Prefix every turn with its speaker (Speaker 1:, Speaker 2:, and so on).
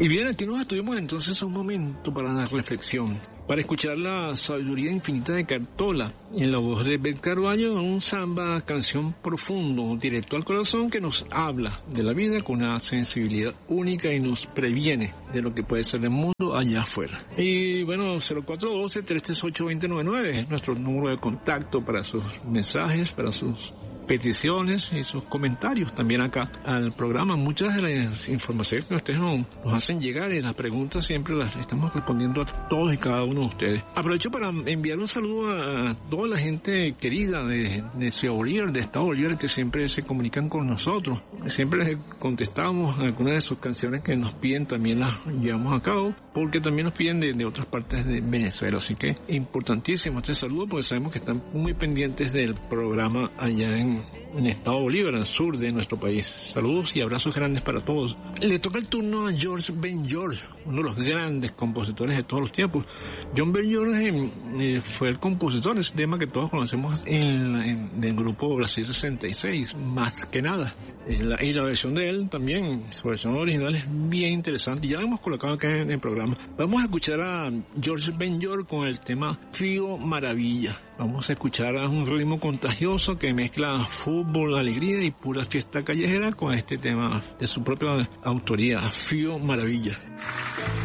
Speaker 1: Y bien, aquí nos estuvimos entonces un momento para la reflexión, para escuchar la sabiduría infinita de Cartola, en la voz de Beth Carvalho, un samba, canción profundo, directo al corazón, que nos habla de la vida con una sensibilidad única y nos previene de lo que puede ser el mundo allá afuera. Y bueno, 0412-338-2099 es nuestro número de contacto para sus mensajes, para sus peticiones y sus comentarios también acá al programa. Muchas de las informaciones que ustedes nos hacen llegar y las preguntas siempre las estamos respondiendo a todos y cada uno de ustedes. Aprovecho para enviar un saludo a toda la gente querida de Ciudad Bolívar, de Estado Bolívar, que siempre se comunican con nosotros. Siempre les contestamos algunas de sus canciones que nos piden, también las llevamos a cabo, porque también nos piden de otras partes de Venezuela. Así que importantísimo este saludo, porque sabemos que están muy pendientes del programa allá en Estado Bolívar, al sur de nuestro país. Saludos y abrazos grandes para todos. Le toca el turno a George Ben-George, uno de los grandes compositores de todos los tiempos. John Ben-George fue el compositor de ese tema que todos conocemos del grupo Brasil 66, Más que Nada. Y la versión de él también, su versión original es bien interesante. Ya la hemos colocado acá en el programa. Vamos a escuchar a George Ben-George con el tema Fío Maravilla. Vamos a escuchar a un ritmo contagioso que mezcla fútbol, alegría y pura fiesta callejera con este tema de su propia autoría, Fío Maravilla.